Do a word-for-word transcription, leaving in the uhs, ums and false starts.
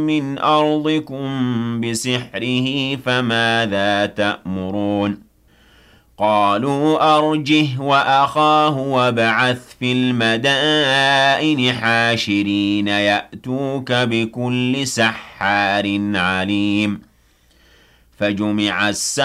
مِّنْ أَرْضِكُم بِسِحْرِهِ فَمَاذَا تَأْمُرُونَ قَالُوا أَرْجِهْ وَأَخَاهُ وَابْعَثْ فِي الْمَدَائِنِ حَاشِرِينَ يَأْتُوكَ بِكُلِّ سَحَّارٍ عَلِيمٍ فَجُمِعَ